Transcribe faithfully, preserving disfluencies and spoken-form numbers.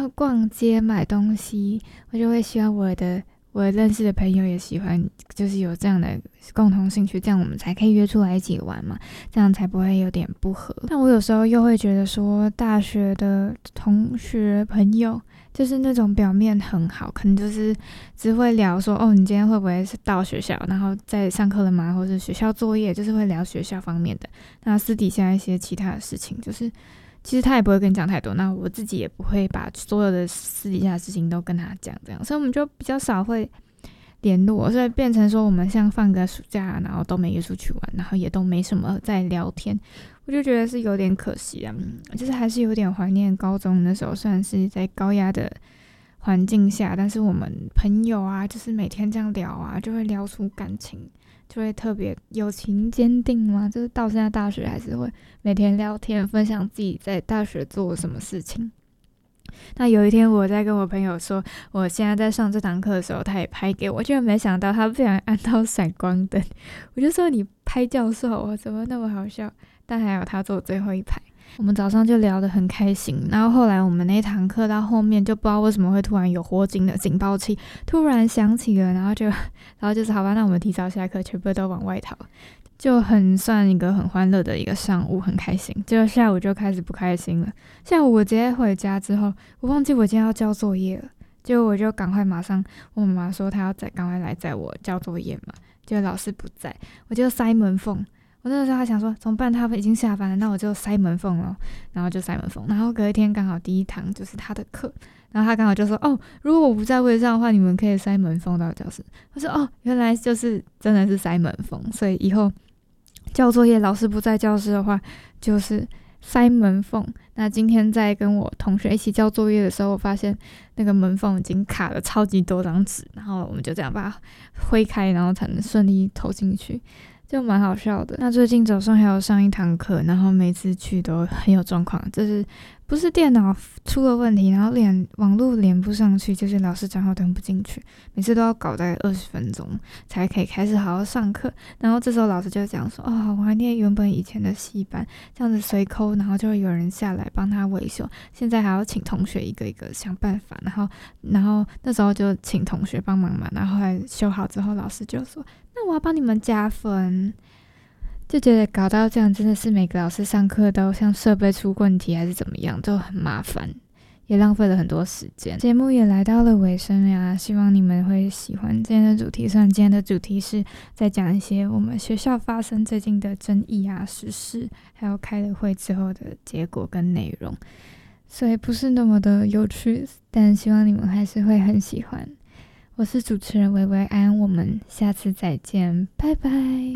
要逛街买东西，我就会希望我的我认识的朋友也喜欢，就是有这样的共同兴趣，这样我们才可以约出来一起玩嘛，这样才不会有点不合。但我有时候又会觉得说，大学的同学朋友就是那种表面很好，可能就是只会聊说，哦，你今天会不会是到学校，然后在上课了吗，或是学校作业，就是会聊学校方面的。那私底下一些其他的事情，就是其实他也不会跟你讲太多，那我自己也不会把所有的私底下的事情都跟他讲，这样，所以我们就比较少会联络，所以变成说我们像放个暑假，然后都没约出去玩，然后也都没什么在聊天，我就觉得是有点可惜啊，就是还是有点怀念高中的时候，虽然是在高压的环境下，但是我们朋友啊，就是每天这样聊啊，就会聊出感情，就会特别友情坚定嘛，就是到现在大学还是会每天聊天，分享自己在大学做什么事情。那有一天我在跟我朋友说我现在在上这堂课的时候，他也拍给我，就没想到他不小心按到闪光灯，我就说你拍教授，我怎么那么好笑，但还有他坐最后一排。我们早上就聊得很开心，然后后来我们那堂课到后面就不知道为什么会突然有火警的警报器突然响起了，然后就然后就是好吧，那我们提早下课，全部都往外逃，就很算一个很欢乐的一个上午，很开心。结果下午就开始不开心了，下午我直接回家之后，我忘记我今天要交作业了，结果我就赶快马上我妈妈说她要再赶快来载我交作业嘛，结果老师不在，我就塞门缝。我那个时候还想说怎么办，他已经下班了，那我就塞门缝了，然后就塞门缝。然后隔一天刚好第一堂就是他的课，然后他刚好就说，哦，如果我不在位上的话，你们可以塞门缝到教室。我说，哦，原来就是真的是塞门缝，所以以后交作业老师不在教室的话就是塞门缝。那今天在跟我同学一起交作业的时候，我发现那个门缝已经卡了超级多张纸，然后我们就这样把它挥开，然后才能顺利投进去，就蛮好笑的。那最近早上还有上一堂课，然后每次去都很有状况，就是不是电脑出了问题，然后连网络连不上去，就是老师账号登不进去，每次都要搞大概二十分钟才可以开始好好上课。然后这时候老师就讲说，哦，好怀念原本以前的戏班，这样子随扣，然后就会有人下来帮他维修，现在还要请同学一个一个想办法，然后然后那时候就请同学帮忙嘛，然后后来修好之后，老师就说，那我要帮你们加分。就觉得搞到这样真的是每个老师上课都像设备出问题还是怎么样，就很麻烦，也浪费了很多时间。节目也来到了尾声呀，希望你们会喜欢今天的主题。虽然今天的主题是在讲一些我们学校发生最近的争议啊、时事，还有开了会之后的结果跟内容，所以不是那么的有趣，但希望你们还是会很喜欢。我是主持人维维安，我们下次再见，拜拜。